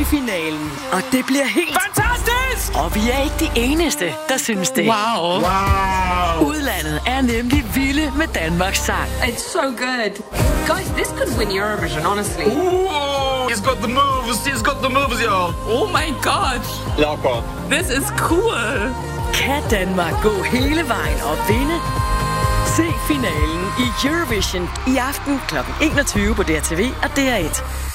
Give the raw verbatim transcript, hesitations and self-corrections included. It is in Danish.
finalen, og det bliver helt fantastisk! Og vi er ikke de eneste, der synes det. Wow. Wow. Udlandet er nemlig vilde med Danmarks sang. It's so good. Guys, this could win Eurovision, honestly. Ooh, he's got the moves. He's got the moves, y'all. Oh my god. Jakob. This is cool. Kan Danmark gå hele vejen og vinde? Se finalen i Eurovision i aften klokken enogtyve på D R T V og D R et.